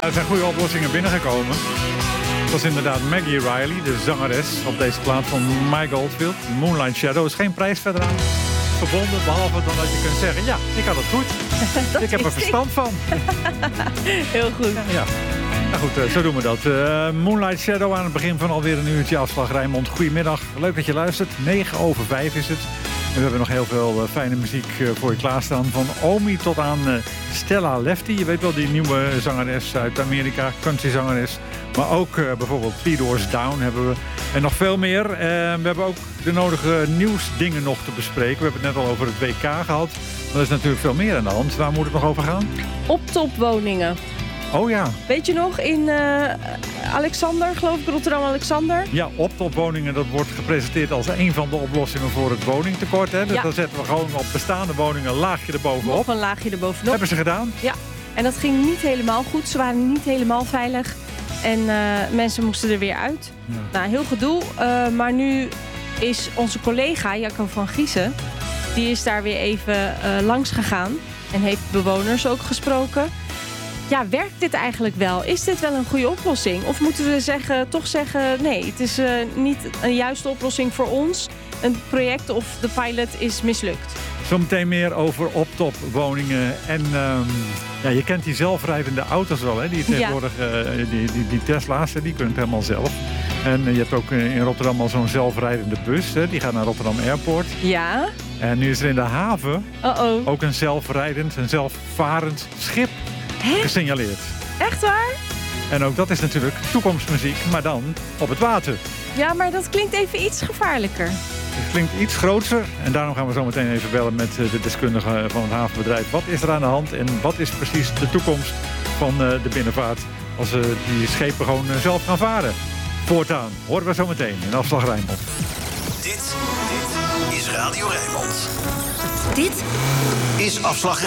Er zijn goede oplossingen binnengekomen. Dat was inderdaad Maggie Riley, de zangeres op deze plaat van Mike Oldfield. Moonlight Shadow is geen prijs verder aan verbonden, behalve dan dat je kunt zeggen, ja, ik had het goed. Ik heb er verstand van. Heel goed. Ja. Nou goed, zo doen we dat. Moonlight Shadow aan het begin van alweer een uurtje Afslag Rijnmond. Goedemiddag, leuk dat je luistert. 5:09 is het. En we hebben nog heel veel fijne muziek voor je klaarstaan. Van Omi tot aan Stella Lefty. Je weet wel, die nieuwe zangeres uit Amerika, countryzangeres. Maar ook bijvoorbeeld Three Doors Down hebben we. En nog veel meer. We hebben ook de nodige nieuwsdingen nog te bespreken. We hebben het net al over het WK gehad. Maar er is natuurlijk veel meer aan de hand. Waar moet het nog over gaan? Optopwoningen. Oh ja. Weet je nog, in Alexander, geloof ik, Rotterdam-Alexander? Ja, optopwoningen, dat wordt gepresenteerd als een van de oplossingen voor het woningtekort. Hè? Dus ja. Dan zetten we gewoon op bestaande woningen een laagje erbovenop. Nog een laagje erbovenop. Hebben ze gedaan? Ja, en dat ging niet helemaal goed. Ze waren niet helemaal veilig. En mensen moesten er weer uit. Ja. Nou, heel gedoe. Maar nu is onze collega, Jacco van Giezen, die is daar weer even langs gegaan. En heeft bewoners ook gesproken. Ja, werkt dit eigenlijk wel? Is dit wel een goede oplossing? Of moeten we toch zeggen, nee, het is niet een juiste oplossing voor ons. Een project of de pilot is mislukt. Zometeen meer over optopwoningen. En ja, je kent die zelfrijdende auto's wel, hè? Die tegenwoordig, die Tesla's, die kunnen het helemaal zelf. En je hebt ook in Rotterdam al zo'n zelfrijdende bus. Hè? Die gaat naar Rotterdam Airport. Ja. En nu is er in de haven ook een zelfrijdend, een zelfvarend schip gesignaleerd. Echt waar? En ook dat is natuurlijk toekomstmuziek, maar dan op het water. Ja, maar dat klinkt even iets gevaarlijker. Het klinkt iets groter en daarom gaan we zo meteen even bellen met de deskundige van het havenbedrijf. Wat is er aan de hand en wat is precies de toekomst van de binnenvaart als we die schepen gewoon zelf gaan varen? Voortaan horen we zo meteen in Afslag Rijnmond. Dit is Radio Rijnmond. Dit is Afslag